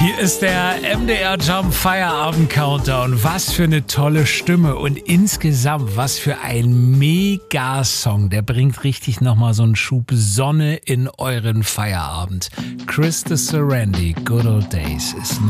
Hier ist der MDR Jump Feierabend Countdown. Was für eine tolle Stimme und insgesamt was für ein Mega-Song. Der bringt richtig nochmal so einen Schub Sonne in euren Feierabend. Chris de Serendy, Good Old Days ist